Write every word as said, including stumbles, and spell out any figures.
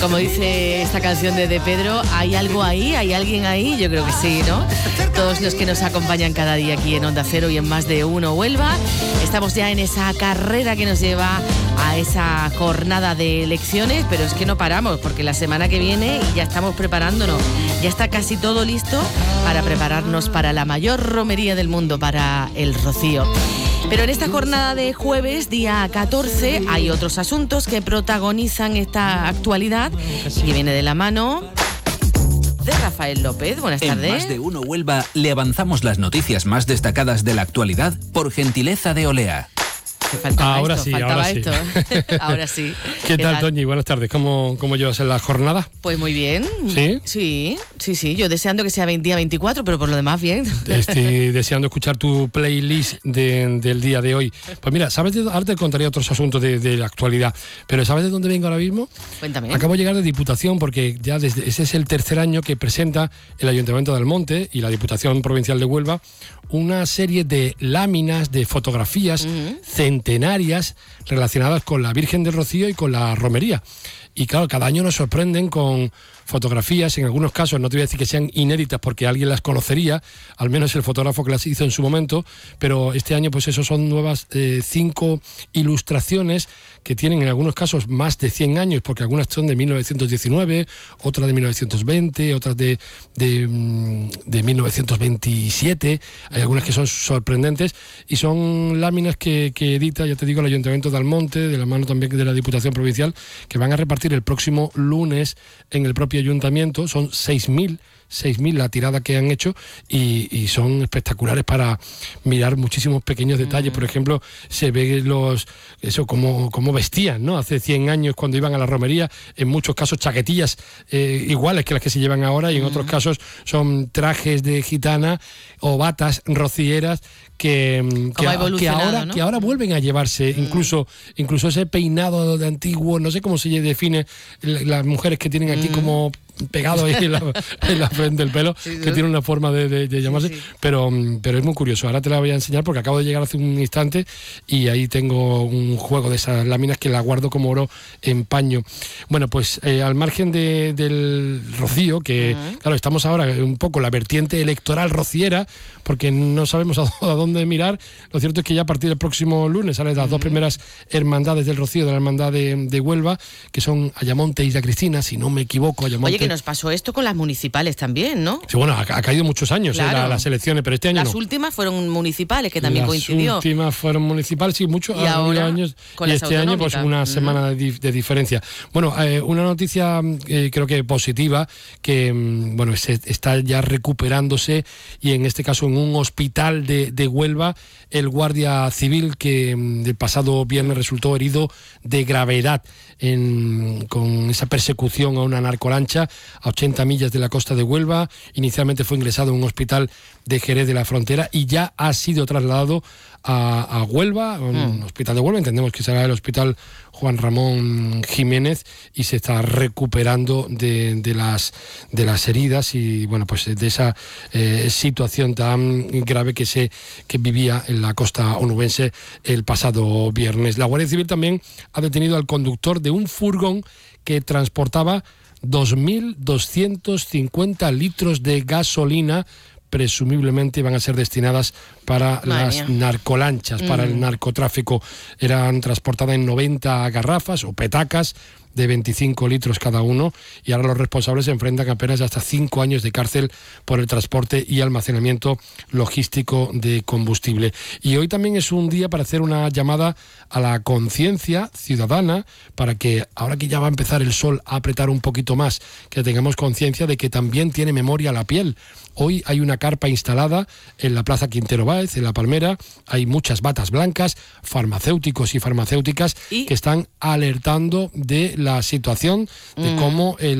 Como dice esta canción de De Pedro, ¿hay algo ahí? ¿Hay alguien ahí? Yo creo que sí, ¿no? Todos los que nos acompañan cada día aquí en Onda Cero y en Más de Uno Huelva, estamos ya en esa carrera que nos lleva a esa jornada de elecciones, pero es que no paramos, porque la semana que viene ya estamos preparándonos, ya está casi todo listo para prepararnos para la mayor romería del mundo, para el Rocío. Pero en esta jornada de jueves, día catorce, hay otros asuntos que protagonizan esta actualidad y que viene de la mano de Rafael López. Buenas tardes. En Más de Uno Huelva le avanzamos las noticias más destacadas de la actualidad por gentileza de Olea. Ahora esto, sí, faltaba ahora esto. sí. Ahora sí. ¿Qué, ¿Qué tal, tal, Toñi? Buenas tardes. ¿Cómo, cómo llevas en la jornada? Pues muy bien. ¿Sí? Sí, sí, sí. Yo deseando que sea día veinticuatro, pero por lo demás bien. Estoy deseando escuchar tu playlist de, del día de hoy. Pues mira, ¿sabes de, ahora te contaré otros asuntos de, de la actualidad, pero ¿sabes de dónde vengo ahora mismo? Cuéntame. Acabo de llegar de Diputación, porque ya desde ese es el tercer año que presenta el Ayuntamiento de Almonte y la Diputación Provincial de Huelva una serie de láminas, de fotografías uh-huh. centenarias relacionadas con la Virgen del Rocío y con la romería. Y claro, cada año nos sorprenden con fotografías, en algunos casos, no te voy a decir que sean inéditas porque alguien las conocería, al menos el fotógrafo que las hizo en su momento, pero este año pues eso son nuevas eh, cinco ilustraciones que tienen en algunos casos más de cien años, porque algunas son de mil novecientos diecinueve, otras de mil novecientos veinte, otras de, de, de mil novecientos veintisiete, hay algunas que son sorprendentes y son láminas que, que edita, ya te digo, el Ayuntamiento de Almonte, de la mano también de la Diputación Provincial, que van a repartir el próximo lunes en el propio ayuntamiento. Son seis mil la tirada que han hecho y, y son espectaculares para mirar muchísimos pequeños detalles. Por ejemplo, se ve los eso cómo, cómo vestían, ¿no? Hace cien años cuando iban a la romería, en muchos casos chaquetillas eh, iguales que las que se llevan ahora y en uh-huh. otros casos son trajes de gitana o batas rocieras que, que, que, ahora, ¿no? que ahora vuelven a llevarse, uh-huh. incluso, incluso ese peinado de antiguo, no sé cómo se define las mujeres que tienen aquí uh-huh. como pegado ahí en la, en la frente del pelo, sí, sí. que tiene una forma de, de, de llamarse, sí, sí. Pero, pero es muy curioso. Ahora te la voy a enseñar porque acabo de llegar hace un instante y ahí tengo un juego de esas láminas que la guardo como oro en paño. Bueno, pues eh, al margen de, del Rocío, que uh-huh. claro, estamos ahora un poco la vertiente electoral rociera, porque no sabemos a, a dónde mirar. Lo cierto es que ya a partir del próximo lunes salen las uh-huh. dos primeras hermandades del Rocío, de la hermandad de, de Huelva, que son Ayamonte y Isla Cristina, si no me equivoco. Ayamonte. Oye, que nos pasó esto con las municipales también, ¿no? Sí, bueno, ha, ha caído muchos años claro. eh, la, las elecciones, pero este año Las no. últimas fueron municipales, que también las coincidió. Las últimas fueron municipales, sí, muchos y ahora, años. Con y las este año, pues una uh-huh. semana de, de diferencia. Bueno, eh, una noticia eh, creo que positiva, que bueno, se está ya recuperándose y en este caso en un hospital de, de Huelva, el guardia civil que el pasado viernes resultó herido de gravedad en, con esa persecución a una narcolancha a ochenta millas de la costa de Huelva. Inicialmente fue ingresado en un hospital de Jerez de la Frontera y ya ha sido trasladado a, a Huelva, a un mm. hospital de Huelva. Entendemos que será el hospital Juan Ramón Jiménez y se está recuperando de, de, las, de las heridas y bueno, pues de esa eh, situación tan grave que se que vivía en la costa onubense el pasado viernes. La Guardia Civil también ha detenido al conductor de un furgón que transportaba dos mil doscientos cincuenta litros de gasolina, presumiblemente van a ser destinadas para Madre las mía. narcolanchas, mm. para el narcotráfico. Eran transportadas en noventa garrafas o petacas de veinticinco litros cada uno y ahora los responsables se enfrentan apenas hasta cinco años de cárcel por el transporte y almacenamiento logístico de combustible. Y hoy también es un día para hacer una llamada a la conciencia ciudadana para que, ahora que ya va a empezar el sol a apretar un poquito más, que tengamos conciencia de que también tiene memoria la piel. Hoy hay una carpa instalada en la Plaza Quintero Báez, en La Palmera. Hay muchas batas blancas, farmacéuticos y farmacéuticas ¿Y? que están alertando de la situación, de mm. cómo el